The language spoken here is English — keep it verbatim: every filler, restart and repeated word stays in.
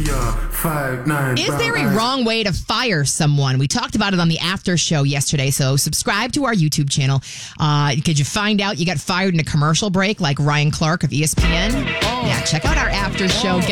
five nine. Is there a wrong way to fire someone? We talked about it on the after show yesterday, so subscribe to our YouTube channel. Uh, could you find out you got fired in a commercial break like Ryan Clark of E S P N? Oh. Yeah, check out our after show.